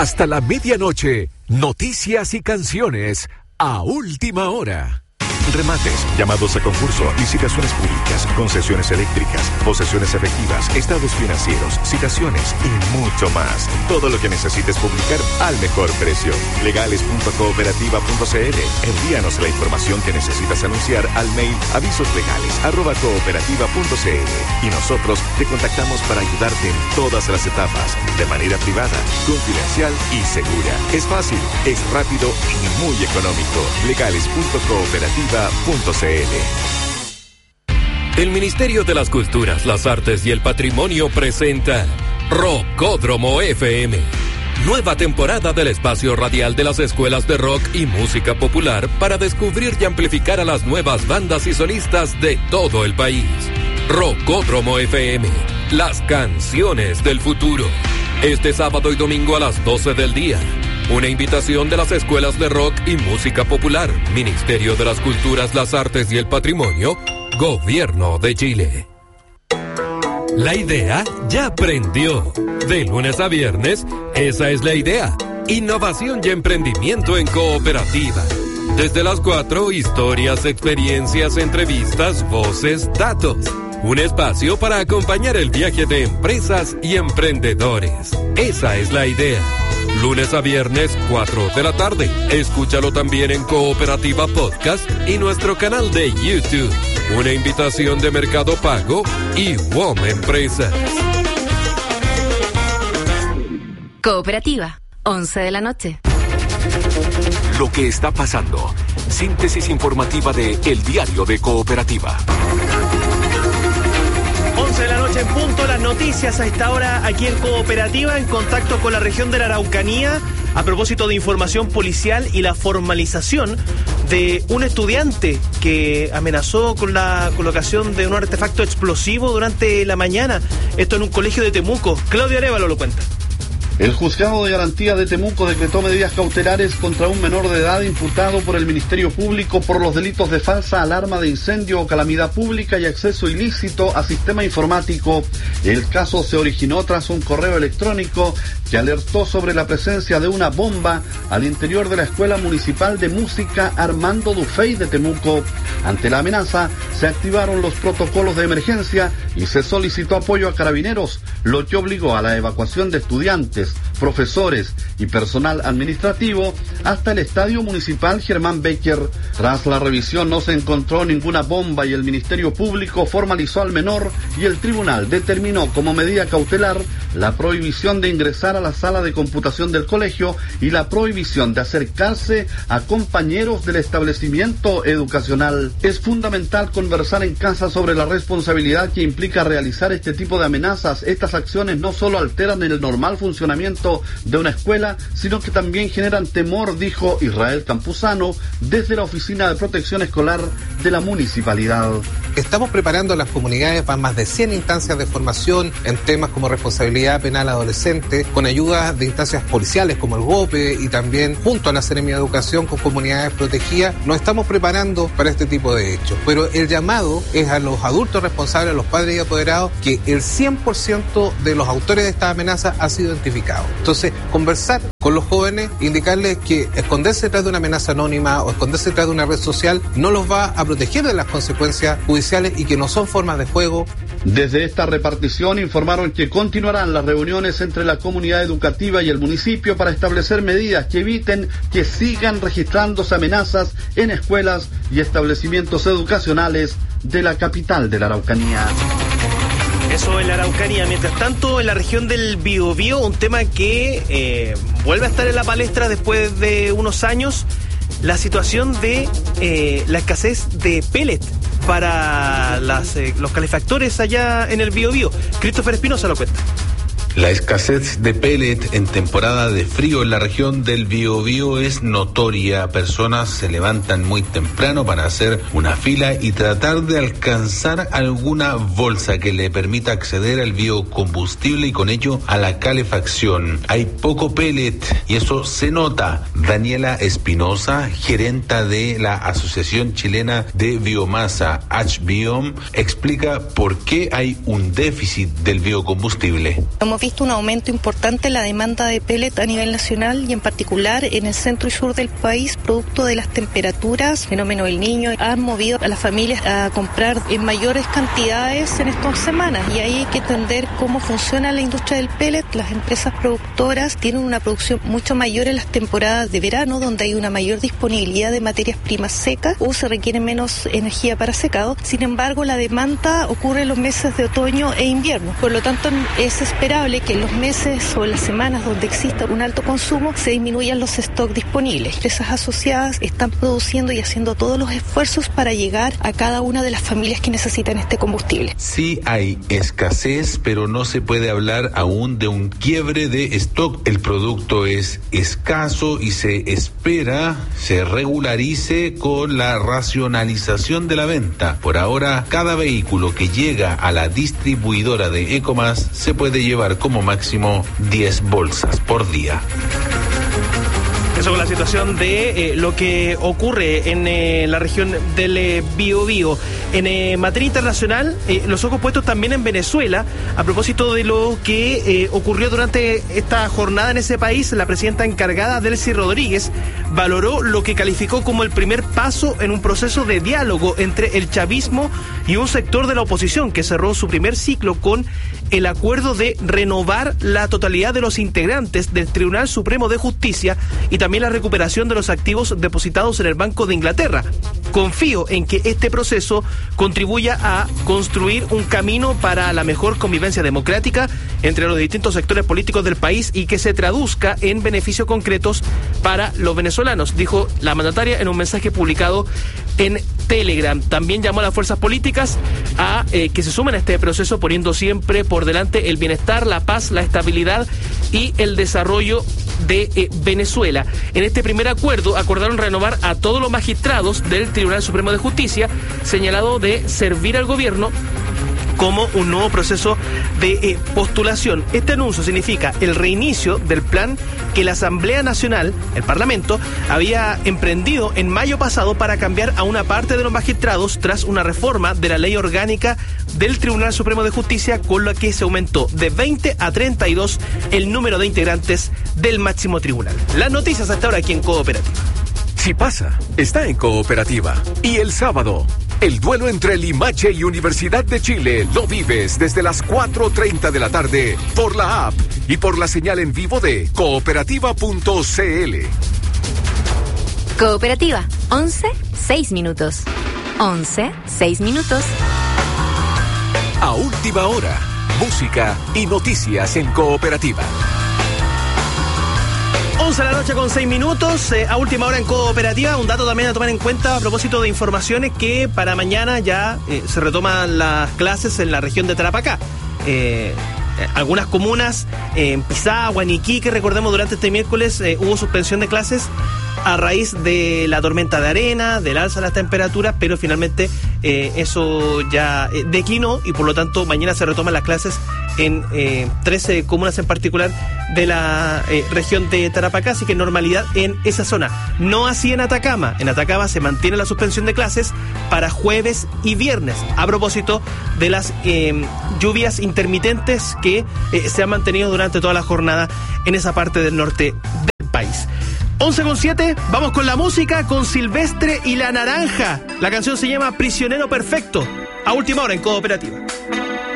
Hasta la medianoche, noticias y canciones a última hora. Remates, llamados a concurso, licitaciones públicas, concesiones eléctricas, posesiones efectivas, estados financieros, citaciones y mucho más. Todo lo que necesites publicar al mejor precio. Legales.cooperativa.cl. Envíanos la información que necesitas anunciar al mail avisoslegales@cooperativa.cl y nosotros te contactamos para ayudarte en todas las etapas, de manera privada, confidencial y segura. Es fácil, es rápido y muy económico. Legales.cooperativa.cl. El Ministerio de las Culturas, las Artes y el Patrimonio presenta Rockódromo FM. Nueva temporada del espacio radial de las escuelas de rock y música popular para descubrir y amplificar a las nuevas bandas y solistas de todo el país. Rockódromo FM, las canciones del futuro. Este sábado y domingo a las 12 del día. Una invitación de las escuelas de rock y música popular, Ministerio de las Culturas, las Artes y el Patrimonio, Gobierno de Chile. La idea ya prendió. De lunes a viernes, esa es la idea. Innovación y emprendimiento en cooperativa. Desde las 4, historias, experiencias, entrevistas, voces, datos. Un espacio para acompañar el viaje de empresas y emprendedores. Esa es la idea. Lunes a viernes, 4 de la tarde. Escúchalo también en Cooperativa Podcast y nuestro canal de YouTube. Una invitación de Mercado Pago y WOM Empresas. Cooperativa, 11 de la noche. Lo que está pasando. Síntesis informativa de El Diario de Cooperativa. 11 de la noche en punto, las noticias a esta hora aquí en Cooperativa, en contacto con la región de la Araucanía, a propósito de información policial y la formalización de un estudiante que amenazó con la colocación de un artefacto explosivo durante la mañana. Esto en un colegio de Temuco. Claudio Arévalo lo cuenta. El Juzgado de Garantía de Temuco decretó medidas cautelares contra un menor de edad imputado por el Ministerio Público por los delitos de falsa alarma de incendio o calamidad pública y acceso ilícito a sistema informático. El caso se originó tras un correo electrónico que alertó sobre la presencia de una bomba al interior de la Escuela Municipal de Música Armando Dufey de Temuco. Ante la amenaza, se activaron los protocolos de emergencia y se solicitó apoyo a carabineros, lo que obligó a la evacuación de estudiantes, profesores y personal administrativo hasta el Estadio Municipal Germán Becker. Tras la revisión no se encontró ninguna bomba y el Ministerio Público formalizó al menor y el tribunal determinó como medida cautelar la prohibición de ingresar a la sala de computación del colegio y la prohibición de acercarse a compañeros del establecimiento educacional. Es fundamental conversar en casa sobre la responsabilidad que implica realizar este tipo de amenazas. Estas acciones no solo alteran el normal funcionamiento de una escuela, sino que también generan temor, dijo Israel Campuzano desde la Oficina de Protección Escolar de la Municipalidad. Estamos preparando a las comunidades para más de 100 instancias de formación en temas como responsabilidad penal adolescente, con ayuda de instancias policiales como el GOPE y también junto a la Seremia de Educación con comunidades protegidas. Nos estamos preparando para este tipo de hechos, pero el llamado es a los adultos responsables, a los padres y apoderados, que el 100% de los autores de esta amenaza ha sido identificado. Entonces, conversar con los jóvenes, indicarles que esconderse detrás de una amenaza anónima o esconderse detrás de una red social no los va a proteger de las consecuencias judiciales y que no son formas de juego. Desde esta repartición informaron que continuarán las reuniones entre la comunidad educativa y el municipio para establecer medidas que eviten que sigan registrándose amenazas en escuelas y establecimientos educacionales de la capital de la Araucanía. Eso en la Araucanía. Mientras tanto, en la región del Biobío, un tema que vuelve a estar en la palestra después de unos años, la situación de la escasez de pellet para los calefactores allá en el Biobío. Christopher Espinosa lo cuenta. La escasez de pellet en temporada de frío en la región del Biobío es notoria. Personas se levantan muy temprano para hacer una fila y tratar de alcanzar alguna bolsa que le permita acceder al biocombustible y con ello a la calefacción. Hay poco pellet y eso se nota. Daniela Espinosa, gerenta de la Asociación Chilena de Biomasa, HBiom, explica por qué hay un déficit del biocombustible. Hemos visto un aumento importante en la demanda de pellet a nivel nacional y en particular en el centro y sur del país, producto de las temperaturas, fenómeno del Niño, han movido a las familias a comprar en mayores cantidades en estas semanas, y ahí hay que entender cómo funciona la industria del pellet. Las empresas productoras tienen una producción mucho mayor en las temporadas de verano, donde hay una mayor disponibilidad de materias primas secas o se requiere menos energía para secado. Sin embargo, la demanda ocurre en los meses de otoño e invierno. Por lo tanto, es esperable que en los meses o en las semanas donde exista un alto consumo se disminuyan los stocks disponibles. Empresas asociadas están produciendo y haciendo todos los esfuerzos para llegar a cada una de las familias que necesitan este combustible. Sí hay escasez, pero no se puede hablar aún de un quiebre de stock. El producto es escaso y se espera se regularice con la racionalización de la venta. Por ahora, cada vehículo que llega a la distribuidora de Ecomas se puede llevar como máximo 10 bolsas por día. Eso con la situación de lo que ocurre en la región del Biobío. En materia internacional, los ojos puestos también en Venezuela, a propósito de lo que ocurrió durante esta jornada en ese país. La presidenta encargada, Delcy Rodríguez, valoró lo que calificó como el primer paso en un proceso de diálogo entre el chavismo y un sector de la oposición que cerró su primer ciclo con el acuerdo de renovar la totalidad de los integrantes del Tribunal Supremo de Justicia y también la recuperación de los activos depositados en el Banco de Inglaterra. Confío en que este proceso contribuya a construir un camino para la mejor convivencia democrática entre los distintos sectores políticos del país y que se traduzca en beneficios concretos para los venezolanos, dijo la mandataria en un mensaje publicado en Telegram. También llamó a las fuerzas políticas a que se sumen a este proceso, poniendo siempre por delante el bienestar, la paz, la estabilidad y el desarrollo de Venezuela. En este primer acuerdo acordaron renovar a todos los magistrados del Tribunal Supremo de Justicia, señalado de servir al gobierno como un nuevo proceso de postulación. Este anuncio significa el reinicio del plan que la Asamblea Nacional, el Parlamento, había emprendido en mayo pasado para cambiar a una parte de los magistrados tras una reforma de la ley orgánica del Tribunal Supremo de Justicia, con la que se aumentó de 20 a 32 el número de integrantes del máximo tribunal. Las noticias hasta ahora aquí en Cooperativa. Si pasa, está en Cooperativa. Y el sábado, el duelo entre Limache y Universidad de Chile lo vives desde las 4:30 de la tarde por la app y por la señal en vivo de cooperativa.cl. Cooperativa, 11:06. 11:06. A última hora, música y noticias en Cooperativa. 11 de la noche con 6 minutos, a última hora en Cooperativa. Un dato también a tomar en cuenta a propósito de informaciones, que para mañana ya se retoman las clases en la región de Tarapacá. Algunas comunas, en Pisagua, en Iquique, recordemos, durante este miércoles hubo suspensión de clases a raíz de la tormenta de arena, del alza de las temperaturas, pero finalmente eso ya declinó y por lo tanto mañana se retoman las clases en 13 comunas en particular de la región de Tarapacá, así que normalidad en esa zona. No así en Atacama. En Atacama se mantiene la suspensión de clases para jueves y viernes, a propósito de las lluvias intermitentes que se han mantenido durante toda la jornada en esa parte del norte del país. 11:07, vamos con la música, con Silvestre y La Naranja. La canción se llama Prisionero Perfecto, a última hora en Cooperativa.